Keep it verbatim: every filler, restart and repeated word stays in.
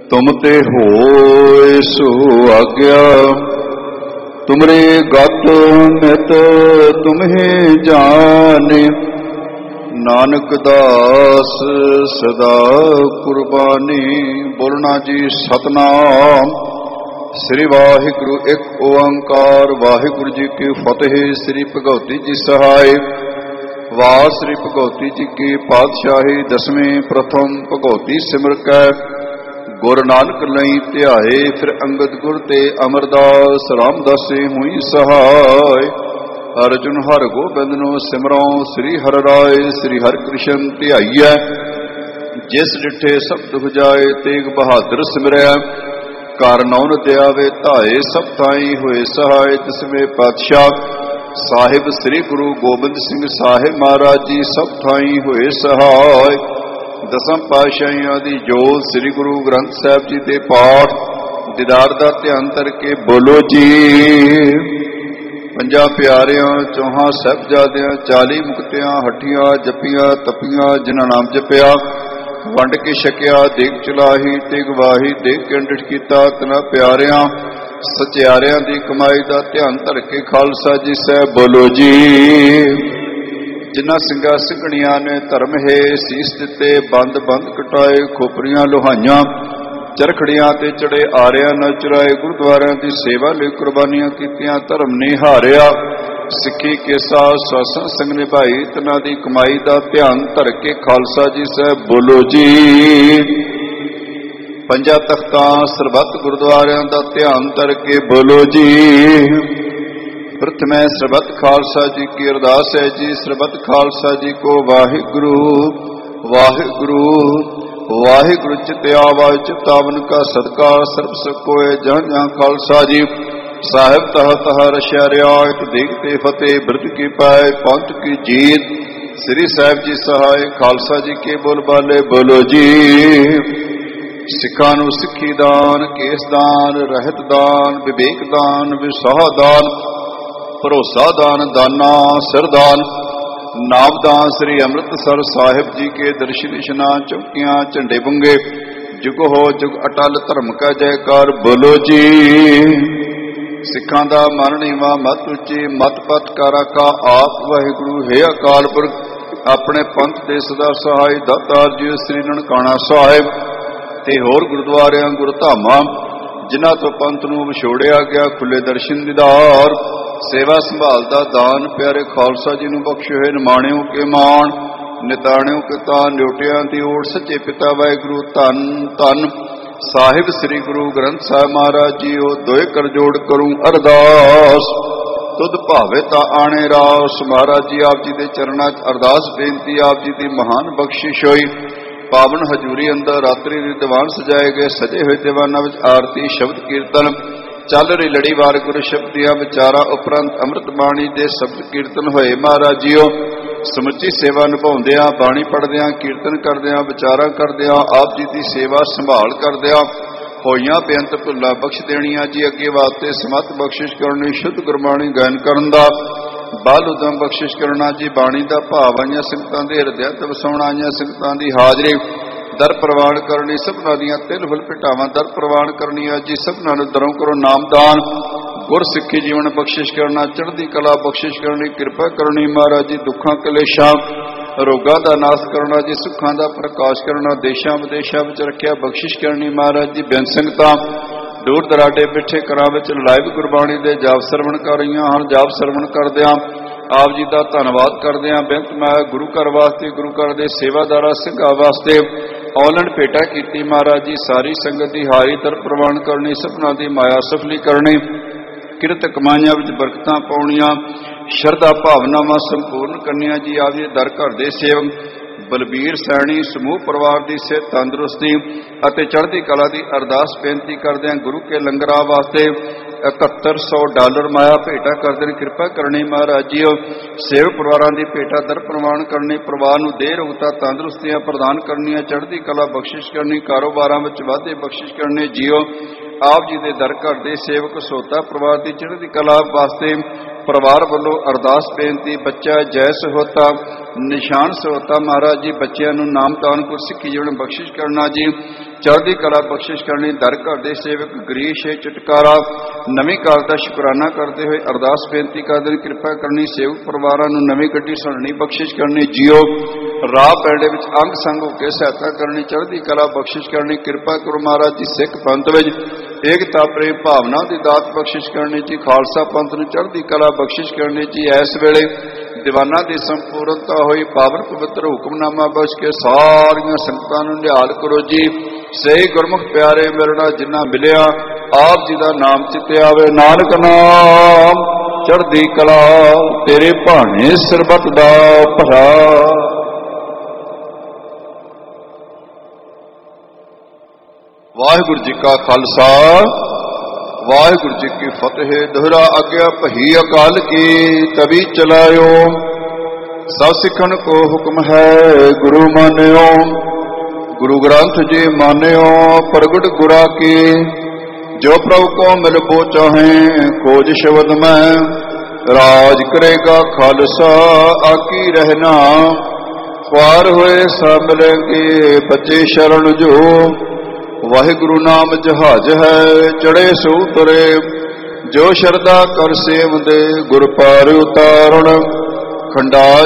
तुम ते होए सो आज्ञा, तुमरे गत नित तुम्हें जाने। नानक दास सदा कुर्बानी। बोलना जी सतनाम श्री वाहिगुरु एक ओंकार। वाहिगुरु जी की फतेह। श्री भगवती जी सहाय। वाह श्री भगवती जी की पातशाही। दसवें प्रथम भगवती सिमर कै गुर नानक लई ध्याए। फिर अंगद गुर ते अमरदास रामदासे हुई सहाय। अर्जुन हर गोबिंद नो सिमरों श्री हर राय। श्री हर कृष्ण ध्याईऐ जिस डिठे सब दुख जाए। तेग बहादुर सिमरैया कर नौन दयावे धाए। सब थाई होए सहाय। दसवें पातशाह साहिब श्री गुरु गोबिंद सिंह साहिब महाराज जी सब थाई होए सहाय। दसम पातशाहियां दी जोत श्री गुरु ग्रंथ साहिब जी दे पाठ दीदार दा ध्यान करके बोलो जी। पंजा प्यारियां चौहां साहिबजादियां चाली मुक्तियां हटियां जपियां तपियां जिन्हां नाम जपिया वंड के छकिया। देख चलाही ते गवाही देख के अंडिठ कीता। तना प्यारियां सचियारियां दी कमाई दा ध्यान धर के खालसा जी साहब बोलो जी। जिन्हां सिंगा सिंघणियां ने धर्म है सीस दिते। बंद बंद कटाए खोपरियां लोहाइयां चरखड़ियां ते चढ़े आरिया न चुराए। गुरुद्वारियां दी सेवा लई कुर्बानियां कीतियां। धर्म ने हारिया सिक्खी केसा सासन संग निभाई। तना दी कमाई दा ध्यान धर के खालसा जी साहब बोलो जी। पंजा तख्तां सरबत गुरुद्वारियां दा ध्यान धर के बोलो जी। प्रथम सरबत खालसा जी की अरदास है जी। सरबत खालसा जी को वाहिगुरु वाहिगुरु वाहिगुरु चित आवा चितावन का सदका सर्ब सकोए। जहाँ जहाँ खालसा जी साहिब तह तह रशिया रियायत देखते फतेह ब्रत की पाए पंथ की जीत। श्री साहिब जी सहाय खालसा जी के बोल बाले बोलो जी। सिखा नू सिखी दान केस दान रहत दान विवेक दान विसाह दान भरोसा दान दाना सरदान नाम दान। श्री अमृतसर साहिब जी के दर्शन इशनान चौकियां झंडे बुंगे। जुग हो जुग अटल धर्म का जयकार बोलो जी। सिखां दा मन नीवा मत उची मत पत कारा का आप वाहिगुरु है अकाल पुरख। अपने पंथ दे सदा सहाय दातार जी श्री ननकाना साहिब ते होर गुरुद्वारियां गुरधामां जिन्हां तो पंथ नूं विछोड़िया गया खुले दर्शन दीदार। सेवा संभाल दा दान प्यारे खालसा जी नूं बख्शे होए। निमाणियों के मान निताणियों के तान न्योटियां दी ओट सच्चे पिता वाहिगुरु धन धन साहिब श्री गुरु ग्रंथ साहिब महाराज जी ओ दोए कर जोड़ करूं अरदास। तुद भावे ता आने रास। महाराज जी आप जी दे चरणां च अरदास बेनती। आप जी दी महान बख्शिश होई। पावन हजूरी अंदर रात्रि दे दीवान सजाए गए। सजे हुए दीवानां विच आरती शब्द कीर्तन चल रही लड़ीवार गुरु शब्द दियां विचारां उपरंत अमृत बाणी दे शब्द कीर्तन होए। महाराज जीओ समुची सेवा निभाउंदियां बाणी पढ़दियां कीर्तन करदियां विचारां करदियां आप जी की सेवा संभाल करदियां होइयां बेअंत भुल्लां बख्श देणियां जी। अगे वास्ते समत बख्शिश करनी शुद्ध गुरबाणी गायन करन दा बल उदम बख्शिश करना जी। बाणी दा भाव आईयां संगतां दे हिरदियां ते वसाउणा आईयां संगतां दी हाजरी दर प्रवान करनी। सबना दियां तिल फुल पिटावां दर प्रवान करनी जी। सबना नूं दरों करो नामदान गुर सिक्खी जीवन बख्शिश करना। चढ़दी कला बख्शिश करनी कृपा करनी। महाराज जी दुखां कलेशां रोगां दा नाश करना जी। सुखां दा प्रकाश करना। देशां विदेशां विच रखिया बख्शिश करनी। महाराज जी बेअंत संगतां दूर दराडे बिठे घरां विच लाइव गुरबाणी दे जाप सरवण कर रहीआं हन। जाप सरवण करदिआं आप जी का धन्नवाद करदे हां। बेअंत माया गुरु घर वास्ते गुरु घर दे सेवादारां सिंघां वास्ते औलण भेटा कीती। महाराज जी सारी संगत दी हारी दर प्रवान करनी। सबना दी माया सफली करनी। किरत कमाइयां विच बरकतां पाउणियां शरधा भावनावां संपूर्ण करनियां जी। आप जी दर घर दे सेवक बलबीर सैनी समूह परिवार की सेहत तंदुरुस्ती अते चढ़ती कला की अरदास बेनती करदे गुरु के लंगरां वास्ते इकहत्तर सौ डॉलर माया भेटा करते हैं। कृपा करनी महाराज जी सेवक परिवारों की भेटा दर प्रवान करनी। परिवार नूं देह रोगता तंदुरुस्तियां प्रदान करनियां। चढ़ती कला बख्शिश करनी। कारोबारां विच वाधे बख्शिश करने। जियो आप जी के दर घर के सेवक सोता परिवार की चढ़ती कला वास्ते ਪਰਿਵਾਰ ਵੱਲੋਂ ਅਰਦਾਸ ਬੇਨਤੀ। ਬੱਚਾ ਜੈਸ ਹੋਤਾ ਨਿਸ਼ਾਨ ਸੋਤਾ। ਮਹਾਰਾਜ ਜੀ ਬੱਚਿਆਂ ਨੂੰ ਨਾਮ ਤਾਨ ਕੋ ਸਿੱਖੀ ਜੀਵਨ ਬਖਸ਼ਿਸ਼ ਕਰਨਾ ਜੀ, ਚੜ੍ਹਦੀ ਕਲਾ ਬਖਸ਼ਿਸ਼ ਕਰਨੀ। ਦਰ ਘਰ ਦੇ ਸੇਵਕ ਗਰੀਸ਼ ਹੈ ਚੁਟਕਾਰਾ ਨਵੀਂ ਕਾਲ ਦਾ ਸ਼ੁਕਰਾਨਾ ਕਰਦੇ ਹੋਏ ਅਰਦਾਸ ਬੇਨਤੀ ਕਰਦੇ ਨੇ, ਕਿਰਪਾ ਕਰਨੀ। ਸੇਵਕ ਪਰਿਵਾਰਾਂ ਨੂੰ ਨਵੀਂ ਗੱਡੀ ਸੁਣਨੀ ਬਖਸ਼ਿਸ਼ ਕਰਨੀ। ਜੀਓ ਰਾਹ ਪੈਂਡੇ ਵਿੱਚ ਅੰਗ ਸੰਗ ਹੋ ਕੇ ਸਹਾਇਤਾ ਕਰਨੀ, ਚੜ੍ਹਦੀ ਕਲਾ ਬਖਸ਼ਿਸ਼ ਕਰਨੀ। ਕਿਰਪਾ ਕਰੋ ਮਹਾਰਾਜ ਜੀ ਸਿੱਖ ਪੰਥ ਵਿੱਚ ਏਕਤਾ ਪ੍ਰੇਮ ਭਾਵਨਾ ਦੀ ਦਾਤ ਬਖਸ਼ਿਸ਼ ਕਰਨੀ ਜੀ। ਖਾਲਸਾ ਪੰਥ ਨੂੰ ਚੜ੍ਹਦੀ ਕਲਾ ਬਖਸ਼ਿਸ਼ ਕਰਨੀ ਜੀ। ਇਸ ਵੇਲੇ ਦੀਵਾਨਾਂ ਦੀ ਸੰਪੂਰਨਤਾ ਹੋਈ, ਪਾਵਨ ਪਵਿੱਤਰ ਹੁਕਮਨਾਮਾ ਬਖਸ਼ ਕੇ ਸਾਰੀਆਂ ਸੰਗਤਾਂ ਨੂੰ ਨਿਹਾਲ ਕਰੋ ਜੀ। ਸਹੀ ਗੁਰਮੁਖ ਪਿਆਰੇ ਮਿਲਣਾ ਜਿੰਨਾ ਮਿਲਿਆ, ਆਪ ਜੀ ਦਾ ਨਾਮ ਚਿੱਤੇ ਆਵੇ। ਨਾਨਕ ਨਾਮ ਚੜ੍ਹਦੀ ਕਲਾ ਤੇਰੇ ਭਾਣੇ ਸਰਬੱਤ ਦਾ ਭਲਾ। ਵਾਹਿਗੁਰੂ ਜੀ ਕਾ ਖਾਲਸਾ ਵਾਹਿਗੁਰੂ ਜੀ ਕੀ ਫਤਿਹ। ਦੋਹਰਾ ਆਗਿਆ ਭਈ ਅਕਾਲ ਕੀ ਤਵੀ ਚਲਾਇਓ, ਸਭ ਸਿੱਖਣ ਕੋ ਹੁਕਮ ਹੈ ਗੁਰੂ ਮਾਨਿਓ। ਗੁਰੂ ਗ੍ਰੰਥ ਜੀ ਮਾਨਿਓ ਪ੍ਰਗਟ ਗੁਰਾ ਕੀ, ਜੋ ਪ੍ਰਭ ਕੋ ਮਿਲਬੋ ਚਾਹੇ ਖੋਜ ਸ਼ਬਦ ਮੈਂ। ਰਾਜ ਕਰੇਗਾ ਖਾਲਸਾ ਆਕੀ ਰਹਿਣਾ, ਖੁਆਰ ਹੋਏ ਸਭ ਮਿਲੇਂਗੇ ਬੱਚੇ ਸ਼ਰਨ ਜੋ। ਵਾਹਿਗੁਰੂ ਨਾਮ ਜਹਾਜ ਹੈ ਚੜੇ ਸੋ ਉਤਰੇ, ਜੋ ਸ਼ਰਧਾ ਕਰ ਸੇਵਦੇ ਗੁਰ ਪਾਰ ਉਤਾਰਨ। ਖੰਡਾ